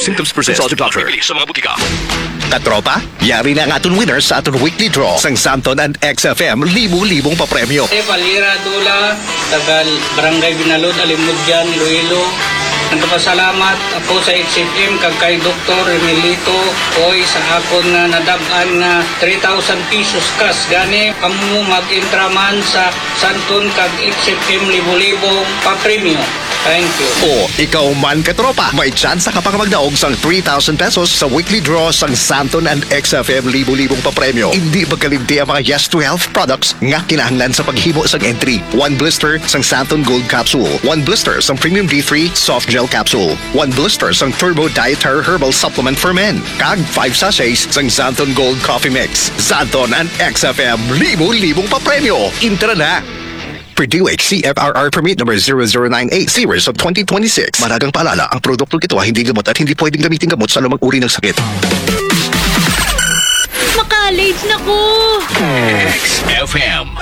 symptoms persist, consult your doctor. Sa mga butika. Katropa, yari na ang aton winner sa aton weekly draw sang Santon and XFM libu-libong papremyo. Palira Dula, tagal Barangay Binalod, Alimudyan, Iloilo. Nagpasalamat ako sa XFM kag kay Dr. Emilito oy sa akon nga nadab-an nga 3,000 pesos cash gani kamo mag-intraman sa Santon kag XFM libo-libong papremyo. Thank you. O, ikaw man katropa, may tsansa ka pang magdaog sang 3,000 pesos sa weekly draw sang Santon and XFM libu-libong papremyo. Hindi magkalimti ang mga Yes to Health products nga kinahanglan sa paghimo sang entry. 1 blister sang Santon Gold Capsule, 1 blister sang Premium D3 Soft Gel Capsule, 1 blister sang Turbo Dietary Herbal Supplement for Men, kag 5 sachets sang Santon Gold Coffee Mix. Santon and XFM libu-libong papremyo. Intra na! Purdue CFRR Permit number 0098 series of 2026. Maragang paalala, ang produktong ito ay hindi gamot at hindi pwedeng gamitin gamot sa lumang uri ng sakit. Maka-late na ko! XFM.